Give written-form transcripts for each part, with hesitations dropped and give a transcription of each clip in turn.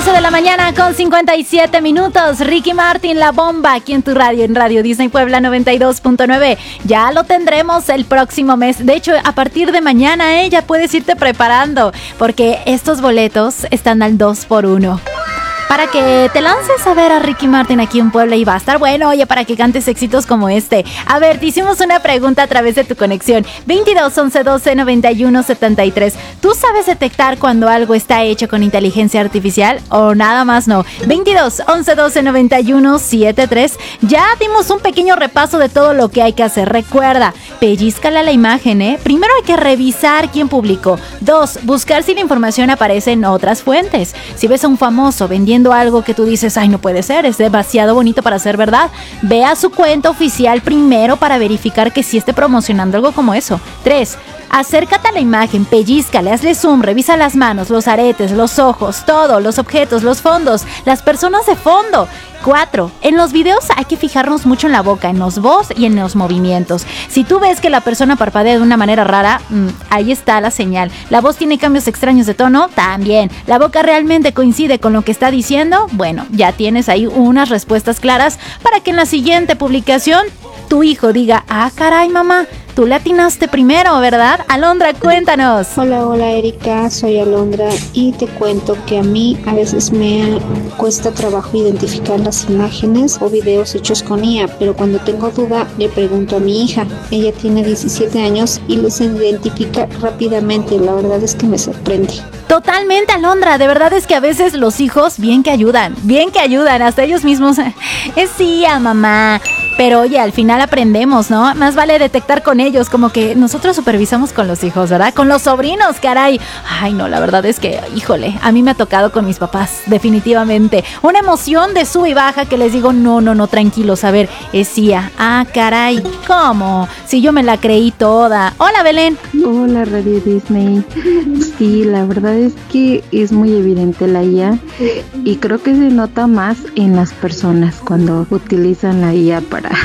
11 de la mañana con 57 minutos. Ricky Martin, La Bomba, aquí en tu radio, en Radio Disney Puebla 92.9. Ya lo tendremos el próximo mes. De hecho, a partir de mañana, ya puedes irte preparando, porque estos boletos están al 2x1. Para que te lances a ver a Ricky Martin aquí en Puebla y va a estar bueno, oye, para que cantes éxitos como este. A ver, te hicimos una pregunta a través de tu conexión. 22 11 12 91 73. ¿Tú sabes detectar cuando algo está hecho con inteligencia artificial o nada más no? 22 11 12 91 73. Ya dimos un pequeño repaso de todo lo que hay que hacer. Recuerda, pellízcala a la imagen, ¿eh? Primero hay que revisar quién publicó. 2, buscar si la información aparece en otras fuentes. Si ves a un famoso vendiendo algo que tú dices, ay, no puede ser, es demasiado bonito para ser verdad, ve a su cuenta oficial primero para verificar que sí esté promocionando algo como eso. 3, acércate a la imagen, pellízcale, hazle zoom, revisa las manos, los aretes, los ojos, todo, los objetos, los fondos, las personas de fondo. 4, en los videos hay que fijarnos mucho en la boca, en los voz y en los movimientos. Si tú ves que la persona parpadea de una manera rara, ahí está la señal. La voz tiene cambios extraños de tono, también. La boca realmente coincide con lo que está diciendo, bueno, ya tienes ahí unas respuestas claras para que en la siguiente publicación tu hijo diga, ah, caray, mamá, tú le atinaste primero, ¿verdad? Alondra, cuéntanos. Hola Erika, soy Alondra y te cuento que a mí a veces me cuesta trabajo identificar las imágenes o videos hechos con IA, pero cuando tengo duda le pregunto a mi hija. Ella tiene 17 años y los identifica rápidamente, la verdad es que me sorprende. Totalmente, Alondra, de verdad es que a veces los hijos bien que ayudan, hasta ellos mismos. Es IA, mamá. Pero oye, al final aprendemos, ¿no? Más vale detectar con ellos, como que nosotros supervisamos con los hijos, ¿verdad? Con los sobrinos, caray. Ay, no, la verdad es que, híjole, a mí me ha tocado con mis papás, definitivamente. Una emoción de sube y baja que les digo, no, tranquilos, a ver, es CIA. Ah, caray, ¿cómo? Si yo me la creí toda. Hola, Belén. Hola, Radio Disney. Sí, la verdad es que es muy evidente la IA y creo que se nota más en las personas cuando utilizan la IA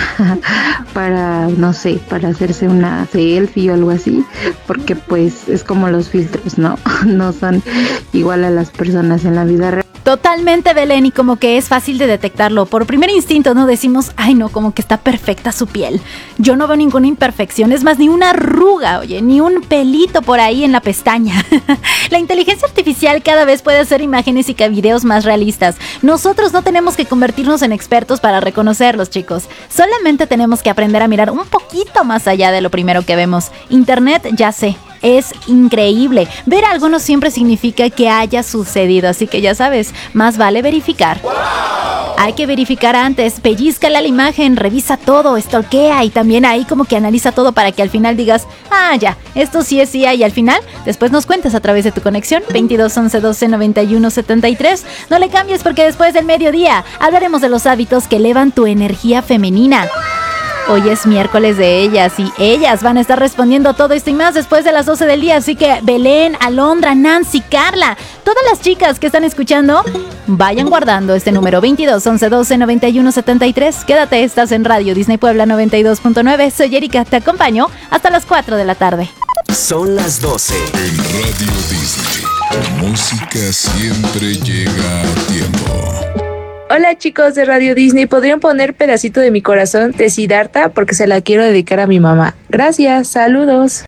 para no sé, para hacerse una selfie o algo así, porque pues es como los filtros, no son igual a las personas en la vida real. Totalmente, Belén, y como que es fácil de detectarlo. Por primer instinto no decimos, ay no, como que está perfecta su piel. Yo no veo ninguna imperfección, es más, ni una arruga, oye, ni un pelito por ahí en la pestaña. La inteligencia artificial cada vez puede hacer imágenes y videos más realistas. Nosotros no tenemos que convertirnos en expertos para reconocerlos, chicos. Solamente tenemos que aprender a mirar un poquito más allá de lo primero que vemos. Internet, ya sé, es increíble. Ver algo no siempre significa que haya sucedido, así que ya sabes, más vale verificar. ¡Wow! Hay que verificar antes, pellízcale a la imagen, revisa todo, stalkea y también ahí como que analiza todo para que al final digas, ah, ya, esto sí es IA y al final, después nos cuentas a través de tu conexión, 22 11 12 91 73. No le cambies porque después del mediodía hablaremos de los hábitos que elevan tu energía femenina. Hoy es miércoles de ellas y ellas van a estar respondiendo todo esto y más después de las 12 del día. Así que Belén, Alondra, Nancy, Carla, todas las chicas que están escuchando, vayan guardando este número 22 11 12 91 73. Quédate, estás en Radio Disney Puebla 92.9. Soy Erika, te acompaño hasta las 4 de la tarde. Son las 12. En Radio Disney, la música siempre llega a tiempo. Hola chicos de Radio Disney, ¿podrían poner Pedacito de mi corazón de Siddhartha? Porque se la quiero dedicar a mi mamá. Gracias, saludos.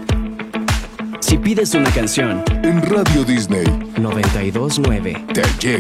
Si pides una canción En Radio Disney 92.9 te llega.